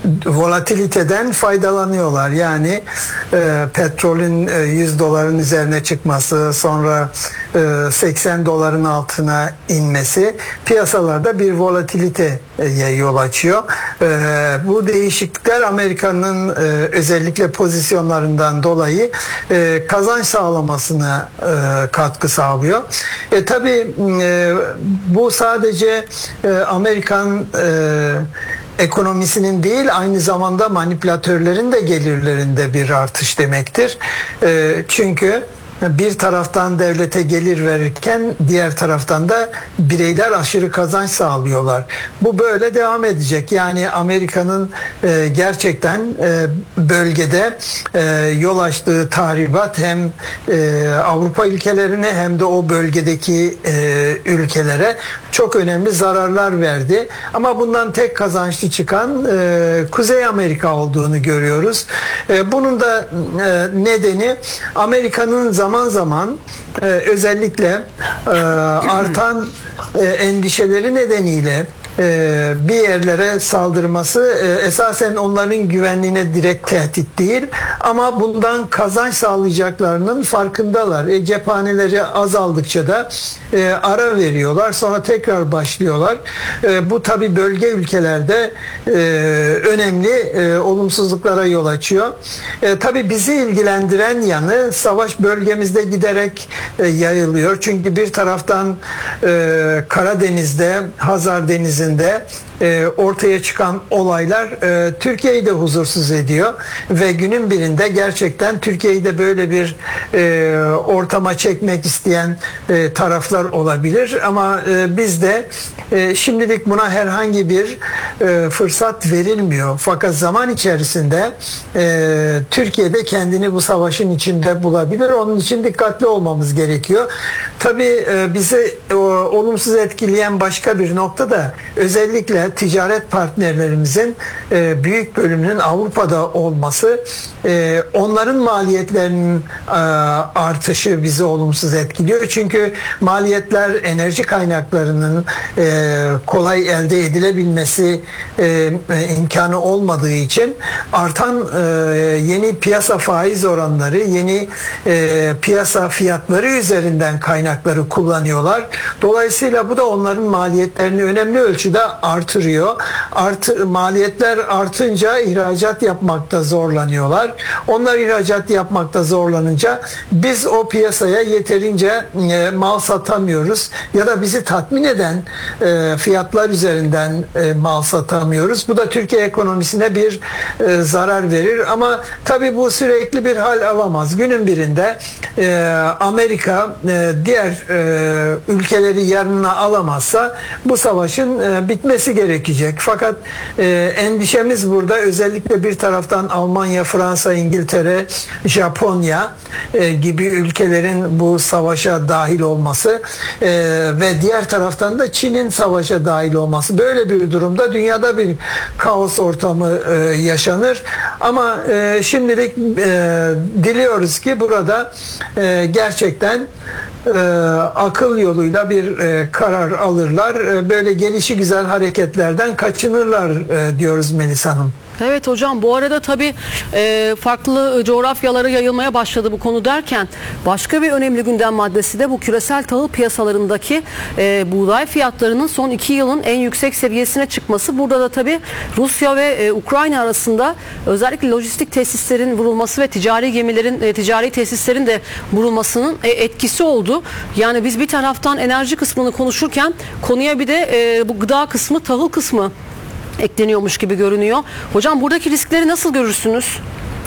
volatiliteden faydalanıyorlar. Yani petrolün 100 doların üzerine çıkması, sonra 80 doların altına inmesi piyasalarda bir volatiliteye yol açıyor. Bu değişiklikler Amerika'nın özellikle pozisyonlarından dolayı kazanç sağlamasına katkı sağlıyor. Tabii bu sadece Amerikan ekonomisinin değil, aynı zamanda manipülatörlerin de gelirlerinde bir artış demektir. Çünkü bir taraftan devlete gelir verirken diğer taraftan da bireyler aşırı kazanç sağlıyorlar. Bu böyle devam edecek. Yani Amerika'nın gerçekten bölgede yol açtığı tahribat hem Avrupa ülkelerine hem de o bölgedeki ülkelere çok önemli zararlar verdi. Ama bundan tek kazançlı çıkan Kuzey Amerika olduğunu görüyoruz. Bunun da nedeni Amerika'nın zaman zaman özellikle artan endişeleri nedeniyle bir yerlere saldırması esasen onların güvenliğine direkt tehdit değil, ama bundan kazanç sağlayacaklarının farkındalar. Cephaneleri azaldıkça da ara veriyorlar, sonra tekrar başlıyorlar. Bu tabi bölge ülkelerde önemli olumsuzluklara yol açıyor. Tabi bizi ilgilendiren yanı, savaş bölgemizde giderek yayılıyor. Çünkü bir taraftan Karadeniz'de, Hazar Denizi'nde ortaya çıkan olaylar Türkiye'yi de huzursuz ediyor ve günün birinde gerçekten Türkiye'yi de böyle bir ortama çekmek isteyen taraflar olabilir, ama bizde şimdilik buna herhangi bir fırsat verilmiyor. Fakat zaman içerisinde Türkiye'de kendini bu savaşın içinde bulabilir. Onun için dikkatli olmamız gerekiyor. Tabii bizi olumsuz etkileyen başka bir nokta da özellikle ticaret partnerlerimizin büyük bölümünün Avrupa'da olması, onların maliyetlerinin artışı bizi olumsuz etkiliyor. Çünkü maliyetler enerji kaynaklarının kolay elde edilebilmesi imkanı olmadığı için artan yeni piyasa faiz oranları, yeni piyasa fiyatları üzerinden kaynakları kullanıyorlar. Dolayısıyla bu da onların maliyetlerini önemli ölçüde artırıyor. Maliyetler artınca ihracat yapmakta zorlanıyorlar. Onlar ihracat yapmakta zorlanınca biz o piyasaya yeterince mal satamıyoruz ya da bizi tatmin eden fiyatlar üzerinden mal satamıyoruz. Bu da Türkiye ekonomisine bir zarar verir, ama tabii bu sürekli bir hal alamaz. Günün birinde Amerika diğer ülkeleri yanına alamazsa bu savaşın bitmesi gerekecek. Fakat endişemiz burada özellikle bir taraftan Almanya, Fransa, İngiltere, Japonya gibi ülkelerin bu savaşa dahil olması ve diğer taraftan da Çin'in savaşa dahil olması. Böyle bir durumda dünyada bir kaos ortamı yaşanır. Ama şimdilik diliyoruz ki burada gerçekten akıl yoluyla bir karar alırlar. Böyle gelişigüzel hareketlerden kaçınırlar diyoruz Melis Hanım. Evet hocam, bu arada tabii farklı coğrafyalara yayılmaya başladı bu konu derken başka bir önemli gündem maddesi de bu küresel tahıl piyasalarındaki buğday fiyatlarının son 2 yılın en yüksek seviyesine çıkması. Burada da tabii Rusya ve Ukrayna arasında özellikle lojistik tesislerin vurulması ve ticari gemilerin, ticari tesislerin de vurulmasının etkisi oldu. Yani biz bir taraftan enerji kısmını konuşurken konuya bir de bu gıda kısmı, tahıl kısmı ekleniyormuş gibi görünüyor. Hocam buradaki riskleri nasıl görürsünüz?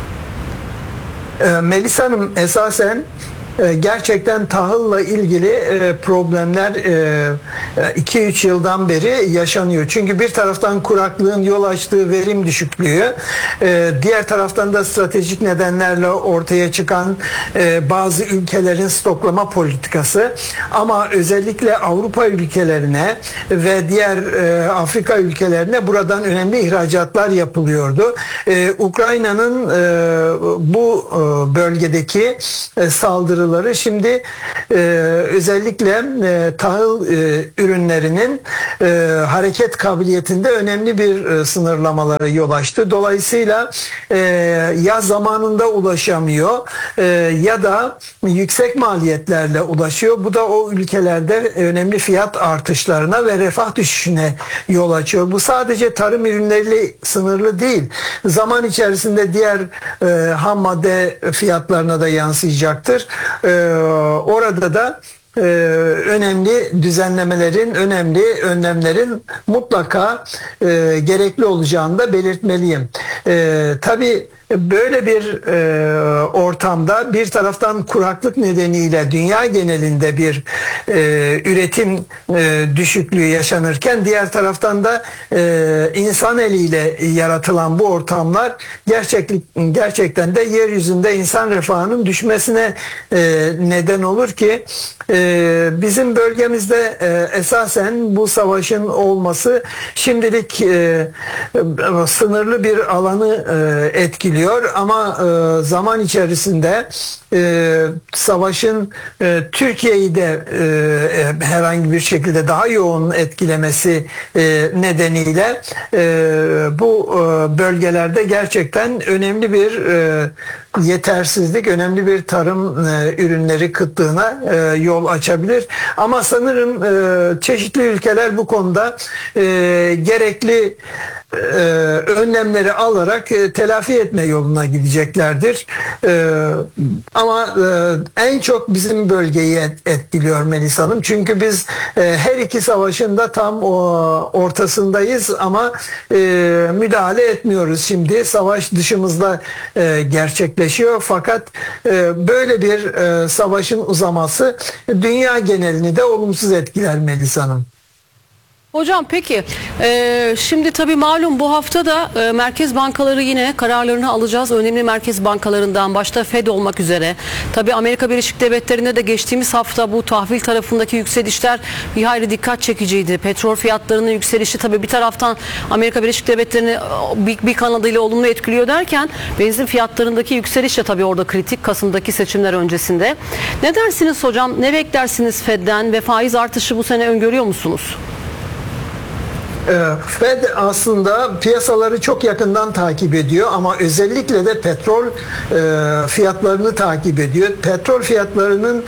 Melis Hanım, esasen gerçekten tahılla ilgili problemler 2-3 yıldan beri yaşanıyor. Çünkü bir taraftan kuraklığın yol açtığı verim düşüklüğü, diğer taraftan da stratejik nedenlerle ortaya çıkan bazı ülkelerin stoklama politikası, ama özellikle Avrupa ülkelerine ve diğer Afrika ülkelerine buradan önemli ihracatlar yapılıyordu. Ukrayna'nın bu bölgedeki saldırılar başarıları şimdi özellikle tahıl ürünlerinin hareket kabiliyetinde önemli bir sınırlamalara yol açtı. Dolayısıyla ya zamanında ulaşamıyor ya da yüksek maliyetlerle ulaşıyor. Bu da o ülkelerde önemli fiyat artışlarına ve refah düşüşüne yol açıyor. Bu sadece tarım ürünleriyle sınırlı değil. Zaman içerisinde diğer ham madde fiyatlarına da yansıyacaktır. Orada da önemli düzenlemelerin, önemli önlemlerin mutlaka gerekli olacağını da belirtmeliyim. Tabii böyle bir ortamda bir taraftan kuraklık nedeniyle dünya genelinde bir üretim düşüklüğü yaşanırken diğer taraftan da insan eliyle yaratılan bu ortamlar gerçekten de yeryüzünde insan refahının düşmesine neden olur ki bizim bölgemizde esasen bu savaşın olması şimdilik sınırlı bir alanı etkiliyor ama zaman içerisinde savaşın Türkiye'yi de herhangi bir şekilde daha yoğun etkilemesi nedeniyle bu bölgelerde gerçekten önemli bir yetersizlik, önemli bir tarım ürünleri kıtlığına yol açabilir. Ama sanırım çeşitli ülkeler bu konuda gerekli önlemleri alarak telafi etme yoluna gideceklerdir. Ama en çok bizim bölgeyi etkiliyor Melis Hanım. Çünkü biz her iki savaşın da tam ortasındayız ama müdahale etmiyoruz şimdi. Savaş dışımızda gerçekleşiyor. Fakat böyle bir savaşın uzaması dünya genelini de olumsuz etkiler Melis Hanım. Hocam peki şimdi tabii malum bu hafta da merkez bankaları yine kararlarını alacağız. Önemli merkez bankalarından başta Fed olmak üzere. Tabii Amerika Birleşik Devletleri'nde de geçtiğimiz hafta bu tahvil tarafındaki yükselişler bir hayli dikkat çekiciydi. Petrol fiyatlarının yükselişi tabii bir taraftan Amerika Birleşik Devletleri'ni bir kanadıyla olumlu etkiliyor derken benzin fiyatlarındaki yükseliş de tabii orada kritik Kasım'daki seçimler öncesinde. Ne dersiniz hocam? Ne beklersiniz Fed'den ve faiz artışı bu sene öngörüyor musunuz? Fed aslında piyasaları çok yakından takip ediyor ama özellikle de petrol fiyatlarını takip ediyor. Petrol fiyatlarının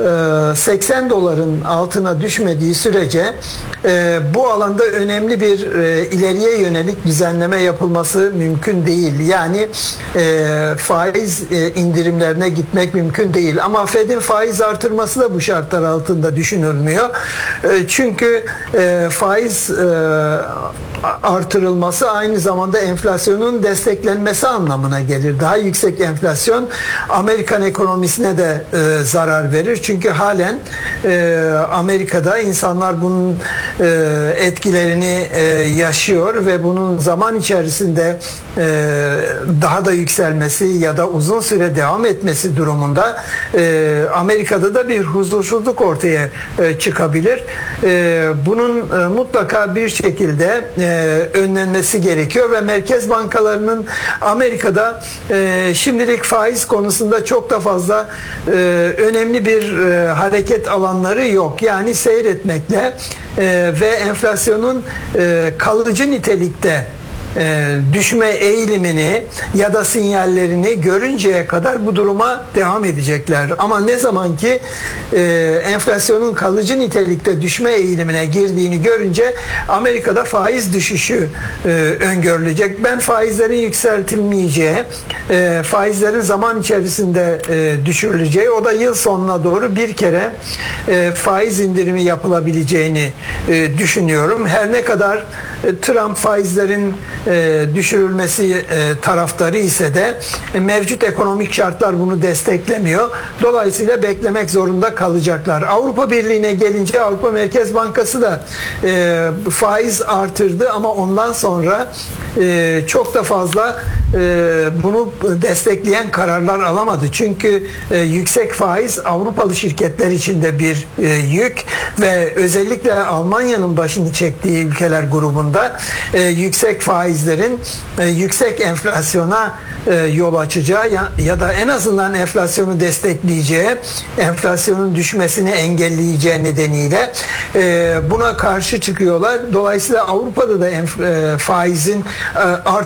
80 doların altına düşmediği sürece bu alanda önemli bir ileriye yönelik düzenleme yapılması mümkün değil. Yani faiz indirimlerine gitmek mümkün değil. Ama Fed'in faiz artırması da bu şartlar altında düşünülmüyor. Çünkü faiz artırılması aynı zamanda enflasyonun desteklenmesi anlamına gelir. Daha yüksek enflasyon Amerikan ekonomisine de zarar verir. Çünkü halen Amerika'da insanlar bunun etkilerini yaşıyor ve bunun zaman içerisinde daha da yükselmesi ya da uzun süre devam etmesi durumunda Amerika'da da bir huzursuzluk ortaya çıkabilir. Bunun mutlaka bir şekilde önlenmesi gerekiyor ve merkez bankalarının Amerika'da şimdilik faiz konusunda çok da fazla önemli bir hareket alanları yok. Yani seyretmekle ve enflasyonun kalıcı nitelikte düşme eğilimini ya da sinyallerini görünceye kadar bu duruma devam edecekler. Ama ne zaman ki enflasyonun kalıcı nitelikte düşme eğilimine girdiğini görünce Amerika'da faiz düşüşü öngörülecek. Ben faizlerin yükseltilmeyeceği, faizlerin zaman içerisinde düşürüleceği, o da yıl sonuna doğru bir kere faiz indirimi yapılabileceğini düşünüyorum. Her ne kadar Trump faizlerin düşürülmesi taraftarı ise de mevcut ekonomik şartlar bunu desteklemiyor. Dolayısıyla beklemek zorunda kalacaklar. Avrupa Birliği'ne gelince Avrupa Merkez Bankası da faiz artırdı ama ondan sonra çok da fazla bunu destekleyen kararlar alamadı. Çünkü yüksek faiz Avrupalı şirketler için de bir yük ve özellikle Almanya'nın başını çektiği ülkeler grubunda yüksek faizlerin yüksek enflasyona yol açacağı ya da en azından enflasyonu destekleyeceği, enflasyonun düşmesini engelleyeceği nedeniyle buna karşı çıkıyorlar. Dolayısıyla Avrupa'da da faizin